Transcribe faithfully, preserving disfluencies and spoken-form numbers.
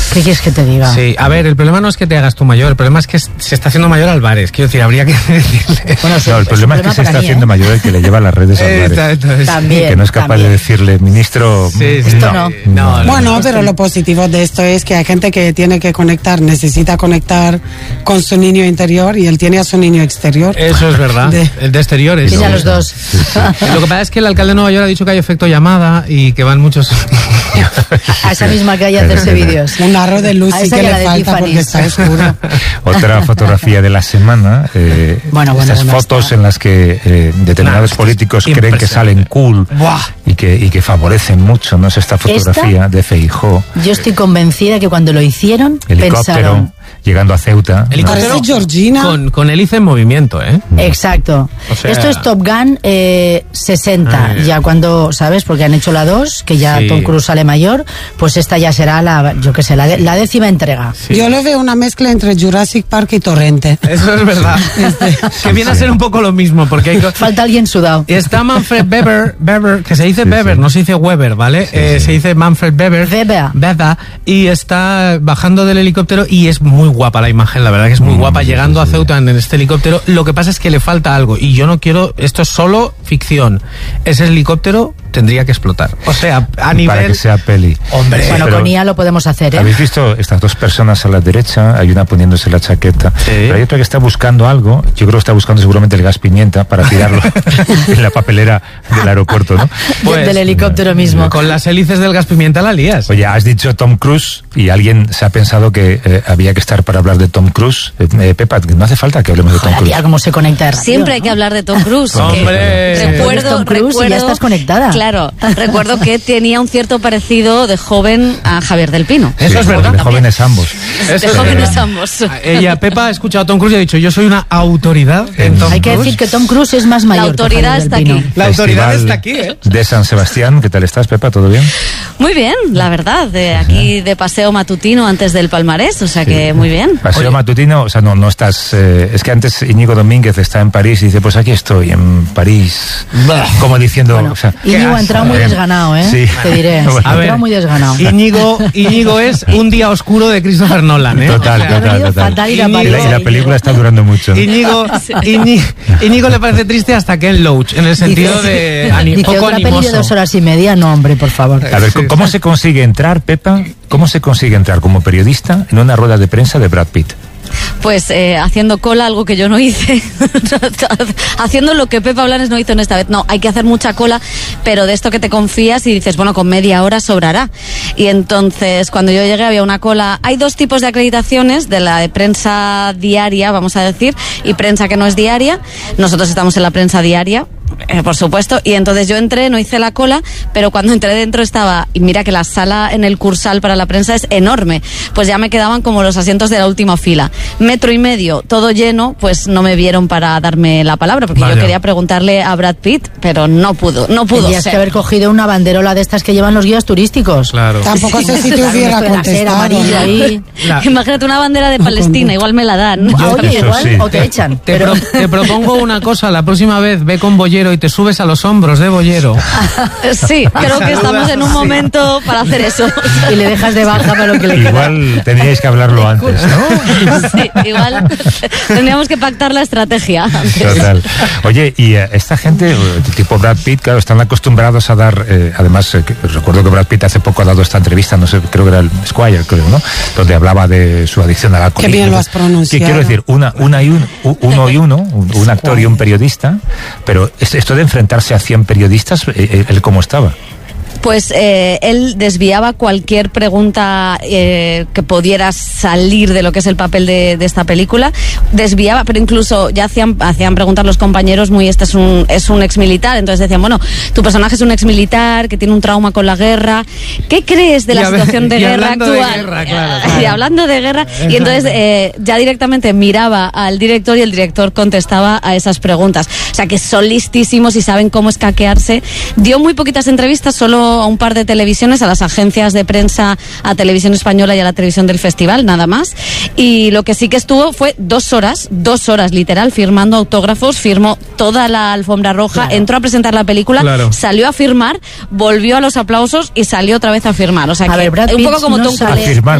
¿Qué quieres que te diga? Sí, a ver, el problema no es que te hagas tú mayor, el problema es que se está haciendo mayor Álvarez. Quiero decir, habría que decirle... Bueno, no, el problema es, es que se está mí, haciendo ¿eh? mayor el que le lleva las redes a Álvarez. También, que no es capaz también. de decirle, ministro... Sí, esto no. no. no, no bueno, no, pero no. lo positivo de esto es que hay gente que tiene que conectar, necesita conectar con su niño interior y él tiene a su niño exterior. Eso es verdad, de, el de exteriores. Tiene a los dos. Sí, sí. Lo que pasa es que el alcalde de Nueva York ha dicho que hay efecto llamada y que van muchos... A esa misma calle a hacerse vídeos. Un arro de luz A sí esa que y a le la de falta Tiffany. porque está oscuro. Otra fotografía de la semana, eh, Bueno, bueno, estas bueno, fotos está. en las que eh, determinados Nah, políticos creen que salen cool y que, y que favorecen mucho, ¿no? Es esta fotografía ¿Esta? de Feijóo, Yo estoy convencida que cuando lo hicieron, helicóptero, pensaron... llegando a Ceuta. Helicóptero Parece Georgina. Con, con hélice en movimiento, ¿eh? Exacto. O sea- Esto es Top Gun eh, sesenta, Eh. ya cuando, ¿sabes? Porque han hecho la dos, que ya Sí. Tom Cruise sale mayor, pues esta ya será la, yo qué sé, la, de- la décima entrega. Sí. Yo le veo una mezcla entre Jurassic Park y Torrente. Eso es verdad. Que viene a ser un poco lo mismo, porque hay... co- Falta alguien sudado. Está Manfred Weber, Weber, que se dice Sí, Weber, sí. no se dice Weber, ¿vale? Sí, Eh, sí. Se dice Manfred Weber. Weber. Weber. Y está bajando del helicóptero y es muy guapa la imagen, la verdad que es muy Mm, guapa, sí, llegando sí, a sí. Ceuta en este helicóptero. Lo que pasa es que le falta algo y yo no quiero, esto es solo ficción. Ese helicóptero tendría que explotar. O sea, a nivel... Para que sea peli. Hombre, Bueno, pero- con I A lo podemos hacer, ¿eh? ¿Habéis visto estas dos personas a la derecha? Hay una poniéndose la chaqueta, pero hay otra que está buscando algo. Yo creo que está buscando seguramente el gas pimienta para tirarlo en la papelera del aeropuerto, ¿no? pues, Del helicóptero mismo. con las hélices del gas pimienta la lías. Oye, has dicho Tom Cruise y alguien se ha pensado que eh, había que estar para hablar de Tom Cruise. Eh, eh, Pepa, no hace falta que hablemos de Tom Joder, Cruise. tía, cómo se conecta de rápido, Siempre hay ¿no? que hablar de Tom Cruise. que Hombre. recuerdo, Tom Cruise y ya recuerdo, estás conectada. Claro, recuerdo que tenía un cierto parecido de joven a Javier del Pino. Eso es verdad. De jóvenes ambos. Eso de es jóvenes verdad. ambos. Ella, Pepa, ha escuchado a Tom Cruise y ha dicho, yo soy una autoridad en Tom Hay que Cruise. decir que Tom Cruise es más La mayor. autoridad que Javier está del Pino. aquí. La autoridad Festival está aquí, ¿eh? De San Sebastián, ¿qué tal estás, Pepa? ¿Todo bien? Muy bien, la verdad, de aquí de paseo matutino antes del palmarés, o sea que muy bien. Paseo Oye. matutino, o sea, no, no estás... eh, es que antes Íñigo Domínguez está en París y dice, pues aquí estoy, en París. Como diciendo... Bueno, o sea, Íñigo ha entrado muy Bien. desganado, ¿eh? Sí. Te diré. Bueno. Ha A ver, entrado muy desganado. Íñigo, Íñigo es un día oscuro de Christopher Nolan, ¿eh? Total, O sea, Ha total, venido total. fatal ir a Íñigo- Y la, y la París. película está durando mucho. Íñigo, Íñigo, Íñigo le parece triste hasta Ken Loach, en el sentido de ani- Dice, poco otra peli de animoso. dos horas y media, no, hombre, por favor. A ver, Sí, ¿cómo sí. se consigue entrar, Pepa? ¿Cómo se consigue entrar como periodista en una rueda de prensa de Brad Pitt? Pues eh, haciendo cola, algo que yo no hice. Haciendo lo que Pepa Blanes no hizo en esta vez. No, hay que hacer mucha cola, pero de esto que te confías y dices, bueno, con media hora sobrará. Y entonces, cuando yo llegué, había una cola. Hay dos tipos de acreditaciones, de la de prensa diaria, vamos a decir, y prensa que no es diaria. Nosotros estamos en la prensa diaria. Eh, por supuesto, y entonces yo entré, no hice la cola, pero cuando entré dentro estaba, y mira que la sala en el Cursal para la prensa es enorme, pues ya me quedaban como los asientos de la última fila, metro y medio, todo lleno, pues no me vieron para darme la palabra, porque Vaya. yo quería preguntarle a Brad Pitt, pero no pudo, no pudo Tendrías ser. que haber cogido una banderola de estas que llevan los guías turísticos. Claro. Tampoco sé si te Claro, hubiera esto de la cera contestado. amarilla ahí. La- Imagínate una bandera de Palestina, igual me la dan. Ah, oye, Eso igual, sí. o te echan. Te, Pero pro- te propongo una cosa, la próxima vez ve con Bollero y te subes a los hombros de Bollero. Sí, creo que estamos en un momento para hacer eso. y le dejas de baja para lo que le queda. Igual tendríais que hablarlo antes, ¿no? Sí, igual tendríamos que pactar la estrategia antes. Total. Oye, y eh, esta gente, eh, tipo Brad Pitt, claro, están acostumbrados a dar, eh, además, eh, que- recuerdo que Brad Pitt hace poco ha dado esta entrevista, no sé, creo que era el Squire, creo, ¿no? Donde hablaba de su adicción al alcohol. Qué bien lo has Que pronunciado. quiero decir, una, una y un, u- uno y uno, un, un actor y un periodista, pero es- esto de enfrentarse a cien periodistas, eh, eh, ¿él cómo estaba? Pues eh, él desviaba cualquier pregunta eh, que pudiera salir de lo que es el papel de, de esta película. Desviaba, pero incluso ya hacían, hacían preguntar los compañeros muy, este es un, es un exmilitar. Entonces decían, bueno, tu personaje es un exmilitar que tiene un trauma con la guerra. ¿Qué crees de la Y a ver, situación de y guerra hablando de actual? guerra, claro, Y claro. hablando de guerra. Y entonces eh, ya directamente miraba al director y el director contestaba a esas preguntas. O sea que son listísimos y saben cómo escaquearse. Dio muy poquitas entrevistas, solo a un par de televisiones, a las agencias de prensa, a Televisión Española y a la televisión del festival, nada más. Y lo que sí que estuvo fue dos horas, dos horas literal, firmando autógrafos, firmó toda la alfombra roja, Claro. entró a presentar la película, Claro. salió a firmar, volvió a los aplausos y salió otra vez a firmar. O sea A que ver, Brad un Pitt poco como no Tom sale- A Cruise. firmar.